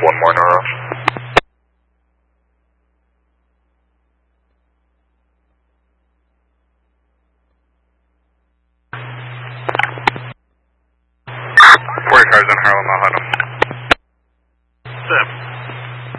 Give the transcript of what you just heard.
one more Nora. 40 cars in Harlem, I'll hit them.